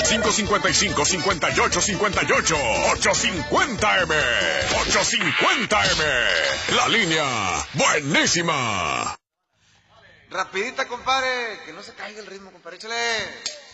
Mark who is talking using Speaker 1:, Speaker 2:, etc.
Speaker 1: 555-5858. 850M. 850M. La línea buenísima.
Speaker 2: Rapidita, compadre. Que no se caiga el ritmo, compadre. Échale.